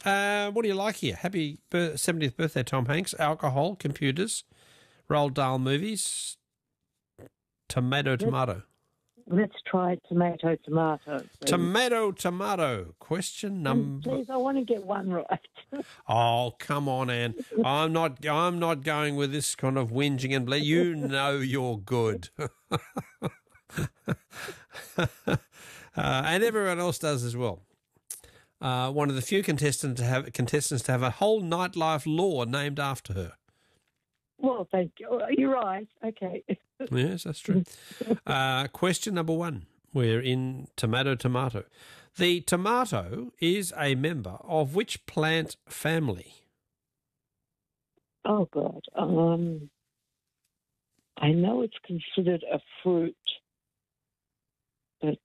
What do you like here? Happy 70th birthday, Tom Hanks. Alcohol, computers, Roald Dahl movies, tomato. Let's try tomato. Please. Tomato. Question number. Please, I want to get one right. Oh, come on, Anne. I'm not going with this kind of whinging and you know you're good. And everyone else does as well. One of the few contestants to have a whole nightlife law named after her. Well, thank you. You're right. Okay. Yes, that's true. Question number 1. We're in tomato. The tomato is a member of which plant family? Oh, God. I know it's considered a fruit, but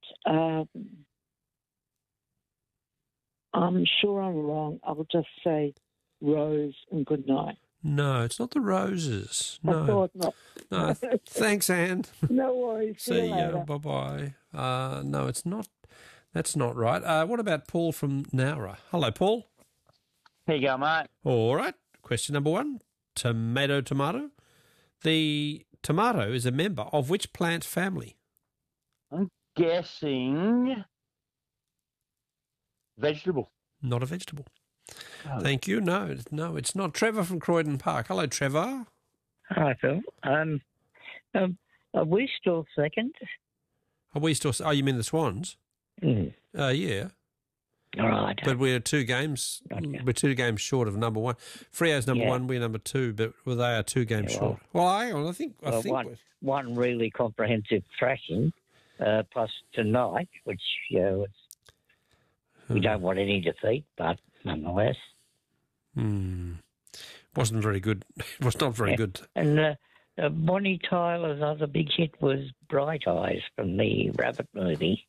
I'm sure I'm wrong. I'll just say rose and good night. No, it's not the roses. No. I thought not. No. Thanks, Anne. No worries. See you ya. later. Bye-bye. No, it's not. That's not right. What about Paul from Nowra? Hello, Paul. Here you go, mate. All right. Question number 1. Tomato. The tomato is a member of which plant family? I'm guessing vegetable. Not a vegetable. Oh. Thank you. No, it's not. Trevor from Croydon Park. Hello, Trevor. Hi, Phil. Are we still second? Are we still? Oh, you mean the Swans? Mm. Yeah. All right. But we're 2 games. Okay. We're 2 games short of number 1. Freo's number 1. We're number 2. But they are 2 games short. Well, hang on. I think one really comprehensive thrashing, plus tonight, which we don't want any defeat, but nonetheless. Wasn't very good. It was not very good. And Bonnie Tyler's other big hit was Bright Eyes from the Rabbit movie.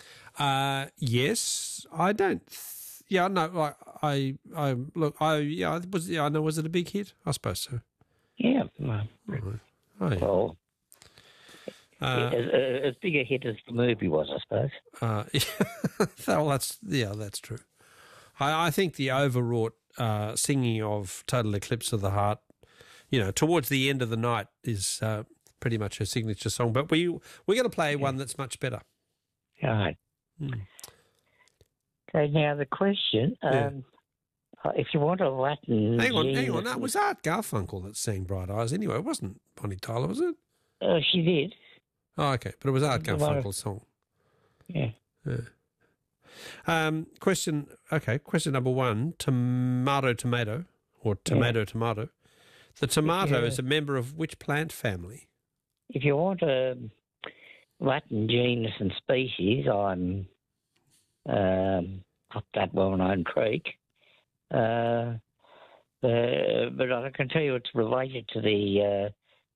Yes, I don't. Yeah, no. I look. I know. Was it a big hit? I suppose so. Yeah. Oh, yeah. As big a hit as the movie was, I suppose. Well, that's true. I think the overwrought singing of Total Eclipse of the Heart, towards the end of the night is pretty much her signature song. But we're going to play one that's much better. All right. Okay, now the question, if you want a Latin... Hang on. That was Art Garfunkel that sang Bright Eyes anyway. It wasn't Bonnie Tyler, was it? She did. Oh, okay. But it was Art Garfunkel's song. Yeah. Question number 1, tomato, or tomato. The tomato is a member of which plant family? If you want a Latin genus and species, I'm up that well-known creek. But I can tell you it's related to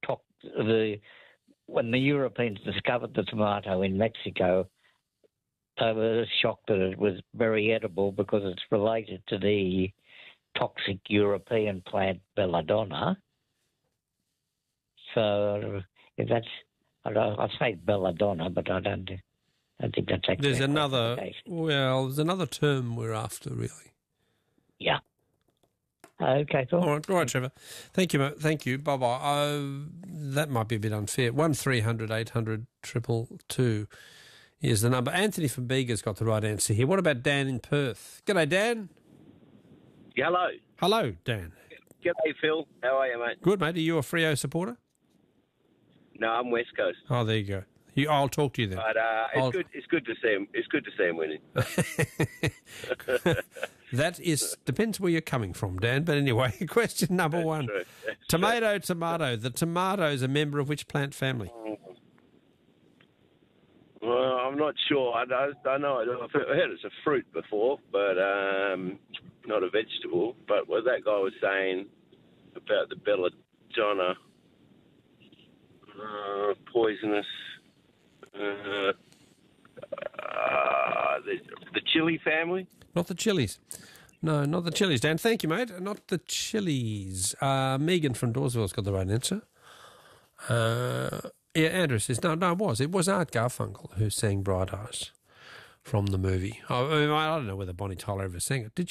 when the Europeans discovered the tomato in Mexico, they were shocked that it was very edible because it's related to the toxic European plant belladonna. So if that's, I say belladonna, but I don't think that's actually. There's another term we're after, really. Yeah. Okay, cool. All right, Trevor. Thank you, mate. Thank you. Bye-bye. That might be a bit unfair. 1300 800 222 is the number. Anthony from Bega's got the right answer here. What about Dan in Perth? G'day, Dan. Hello. Hello, Dan. G'day, Phil. How are you, mate? Good, mate. Are you a Freo supporter? No, I'm West Coast. Oh, there you go. I'll talk to you then. But it's good to see him. It's good to see him winning. That depends where you're coming from, Dan. But anyway, question number 1. True. Tomato. The tomato is a member of which plant family? Well, I'm not sure. I know. I've heard it's a fruit before, but not a vegetable. But what that guy was saying about the belladonna, poisonous. The chili family? Not the chilies. No, not the chilies, Dan. Thank you, mate. Not the chilies. Megan from Dawesville's got the right answer. Andrew says, no, it was. It was Art Garfunkel who sang Bright Eyes from the movie. I don't know whether Bonnie Tyler ever sang it. Did